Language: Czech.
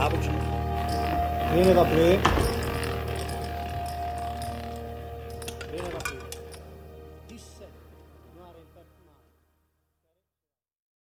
Nábočník. Bene va pre. Bene va qui. Disse continuare in